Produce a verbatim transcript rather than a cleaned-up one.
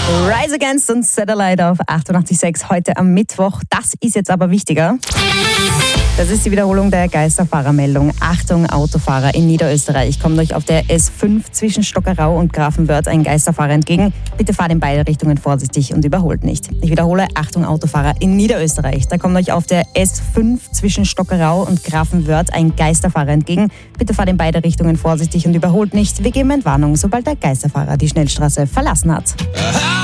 Rise Against und Satellite auf achtundachtzig Komma sechs heute am Mittwoch. Das ist jetzt aber wichtiger. Das ist die Wiederholung der Geisterfahrermeldung. Achtung, Autofahrer in Niederösterreich. Kommt euch auf der S fünf zwischen Stockerau und Grafenwörth ein Geisterfahrer entgegen. Bitte fahrt in beide Richtungen vorsichtig und überholt nicht. Ich wiederhole, Achtung, Autofahrer in Niederösterreich. Da kommt euch auf der S fünf zwischen Stockerau und Grafenwörth ein Geisterfahrer entgegen. Bitte fahrt in beide Richtungen vorsichtig und überholt nicht. Wir geben Entwarnung, sobald der Geisterfahrer die Schnellstraße verlassen hat.